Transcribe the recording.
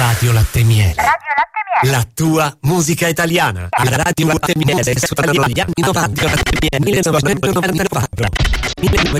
Radio Latte Miele. Radio Latte Miele. La tua musica italiana. Radio Latte Miele, su gli anni 90, 1994.